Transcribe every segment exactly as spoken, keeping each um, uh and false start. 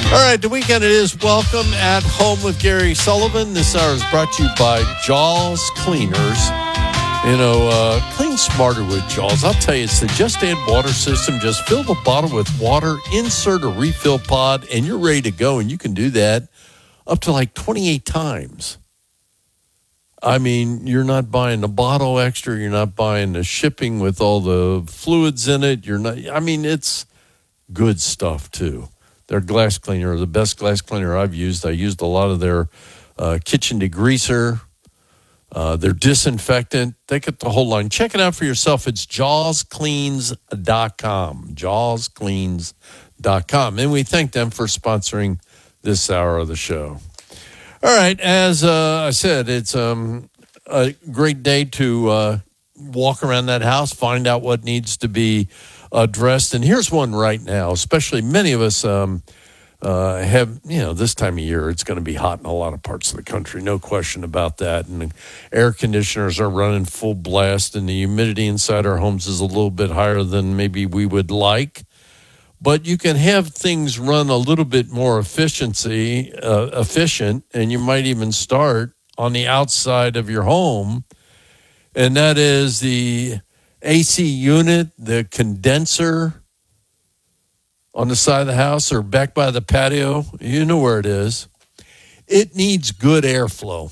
All right, the weekend it is. Welcome at Home with Gary Sullivan. This hour is brought to you by Jaws Cleaners. You know, uh, clean smarter with Jaws. I'll tell you, it's the Just Add Water system. Just fill the bottle with water, insert a refill pod, and you're ready to go. And you can do that up to like twenty-eight times. I mean, you're not buying the bottle extra. You're not buying the shipping with all the fluids in it. You're not, I mean, it's good stuff, too. Their glass cleaner, the best glass cleaner I've used. I used a lot of their uh, kitchen degreaser, uh, their disinfectant. They get the whole line. Check it out for yourself. It's jaws cleans dot com. jaws cleans dot com. And we thank them for sponsoring this hour of the show. All right, as uh, I said, it's um, a great day to uh, walk around that house, find out what needs to be addressed. And here's one right now, especially many of us um, uh, have, you know, this time of year, it's going to be hot in a lot of parts of the country, no question about that. And the air conditioners are running full blast, and the humidity inside our homes is a little bit higher than maybe we would like. But you can have things run a little bit more efficiency, uh, efficient, and you might even start on the outside of your home, and that is the A C unit, the condenser on the side of the house or back by the patio. You know where it is. It needs good airflow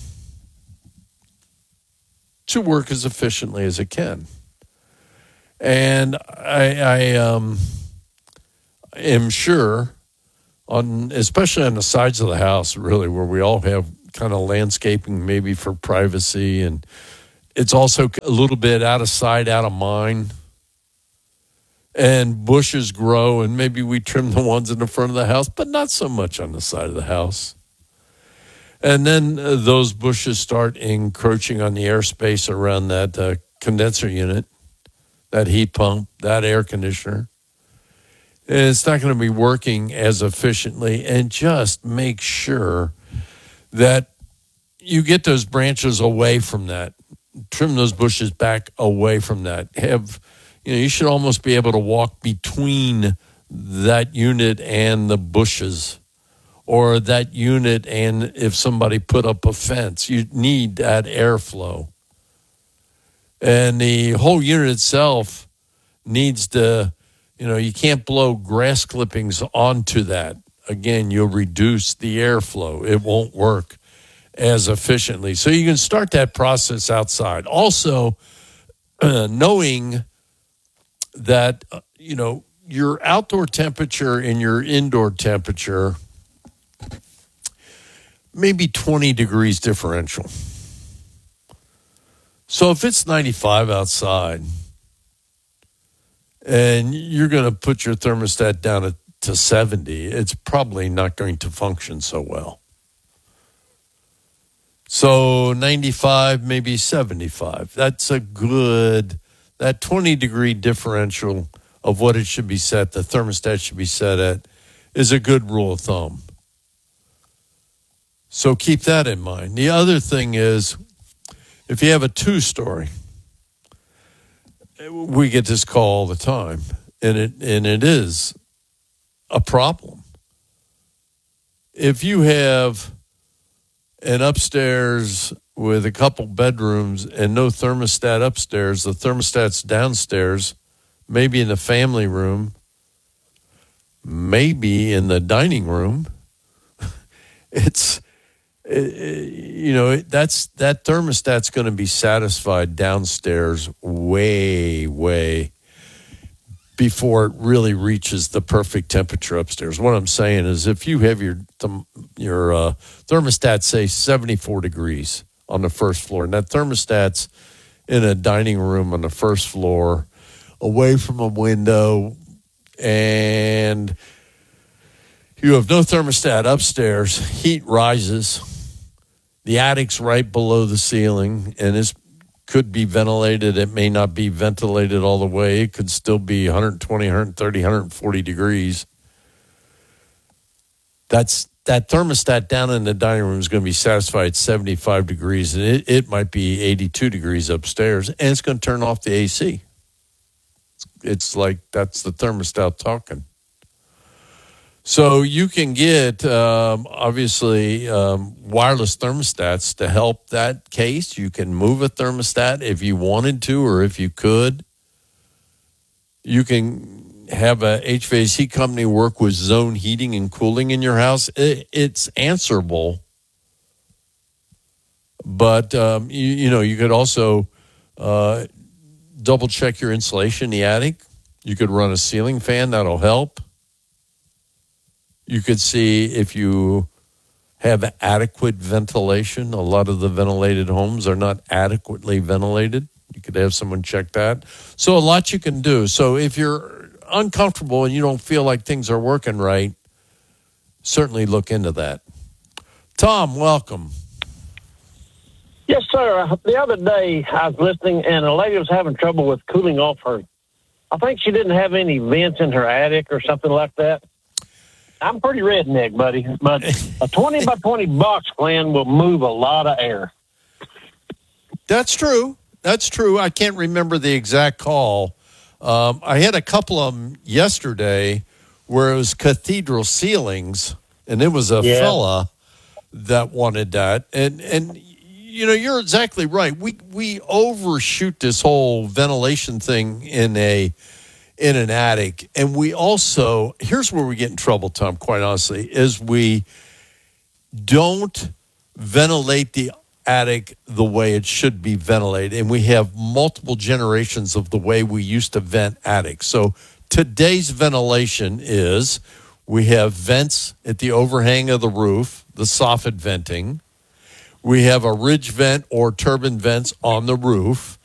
to work as efficiently as it can. And I, I um, am sure, on especially on the sides of the house, really, where we all have kind of landscaping maybe for privacy, and it's also a little bit out of sight, out of mind. And bushes grow, and maybe we trim the ones in the front of the house, but not so much on the side of the house. And then uh, those bushes start encroaching on the airspace around that uh, condenser unit, that heat pump, that air conditioner. And it's not going to be working as efficiently. And just make sure that you get those branches away from that. Trim those bushes back away from that. Have, you know, you should almost be able to walk between that unit and the bushes, or that unit and if somebody put up a fence. You need that airflow. And the whole unit itself needs to, you know, you can't blow grass clippings onto that. Again, you'll reduce the airflow. It won't work as efficiently. So you can start that process outside. Also, uh, knowing that, uh, you know, your outdoor temperature and your indoor temperature, maybe twenty degrees differential. So if it's ninety-five outside and you're going to put your thermostat down at, to seventy, it's probably not going to function so well. So ninety-five, maybe seventy-five. That's a good, that twenty degree differential of what it should be set, the thermostat should be set at, is a good rule of thumb. So keep that in mind. The other thing is, if you have a two-story, we get this call all the time, and it and it is a problem. If you have an upstairs with a couple bedrooms and no thermostat upstairs, the thermostat's downstairs, maybe in the family room, maybe in the dining room. It's, it, you know, that's that thermostat's going to be satisfied downstairs way, way before it really reaches the perfect temperature upstairs. What I'm saying is, if you have your your uh, thermostat, say seventy-four degrees on the first floor, and that thermostat's in a dining room on the first floor, away from a window, and you have no thermostat upstairs, heat rises. The attic's right below the ceiling, and it's could be ventilated. It may not be ventilated all the way. It could still be one twenty, one thirty, one forty degrees. That's that thermostat down in the dining room is going to be satisfied at seventy-five degrees, and it, it might be eighty-two degrees upstairs, and it's going to turn off the A C. It's, it's like that's the thermostat talking. So you can get, um, obviously, um, wireless thermostats to help that case. You can move a thermostat if you wanted to or if you could. You can have a H V A C company work with zone heating and cooling in your house. It, it's answerable. But, um, you, you know, you could also uh, double check your insulation in the attic. You could run a ceiling fan. That'll help. You could see if you have adequate ventilation. A lot of the ventilated homes are not adequately ventilated. You could have someone check that. So a lot you can do. So if you're uncomfortable and you don't feel like things are working right, certainly look into that. Tom, welcome. Yes, sir. The other day I was listening, and a lady was having trouble with cooling off her. I think she didn't have any vents in her attic or something like that. I'm pretty redneck, buddy, but a twenty by twenty box fan will move a lot of air. That's true. That's true. I can't remember the exact call. Um, I had a couple of them yesterday where it was cathedral ceilings, and it was a yeah. fella that wanted that. And, and you know, you're exactly right. We we overshoot this whole ventilation thing in a in an attic. And we also, here's where we get in trouble, Tom, quite honestly, is we don't ventilate the attic the way it should be ventilated. And we have multiple generations of the way we used to vent attics. So today's ventilation is we have vents at the overhang of the roof, the soffit venting. We have a ridge vent or turbine vents on the roof.